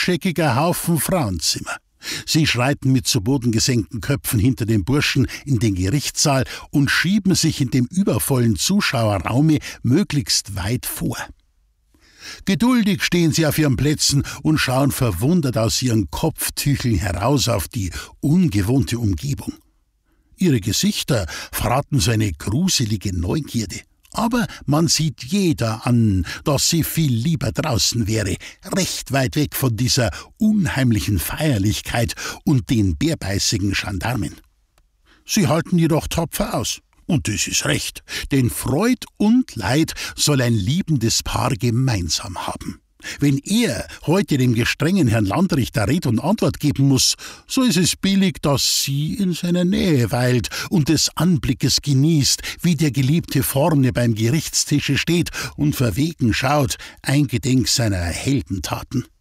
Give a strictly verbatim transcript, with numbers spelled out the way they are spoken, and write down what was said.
rundscheckiger Haufen Frauenzimmer. Sie schreiten mit zu Boden gesenkten Köpfen hinter den Burschen in den Gerichtssaal und schieben sich in dem übervollen Zuschauerraume möglichst weit vor. Geduldig stehen sie auf ihren Plätzen und schauen verwundert aus ihren Kopftücheln heraus auf die ungewohnte Umgebung. Ihre Gesichter verraten so eine gruselige Neugierde. Aber man sieht jeder an, dass sie viel lieber draußen wäre, recht weit weg von dieser unheimlichen Feierlichkeit und den bärbeißigen Gendarmen. Sie halten jedoch tapfer aus. Und das ist recht, denn Freud und Leid soll ein liebendes Paar gemeinsam haben. Wenn er heute dem gestrengen Herrn Landrichter Red und Antwort geben muss, so ist es billig, dass sie in seiner Nähe weilt und des Anblickes genießt, wie der Geliebte vorne beim Gerichtstische steht und verwegen schaut, eingedenk seiner Heldentaten.